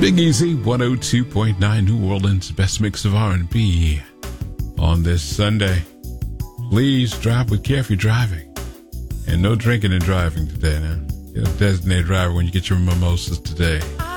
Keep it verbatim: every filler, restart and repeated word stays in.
Big Easy, one oh two point nine, New Orleans, best mix of R and B on this Sunday. Please drive with care if you're driving. And no drinking and driving today now. Get a designated driver when you get your mimosas today.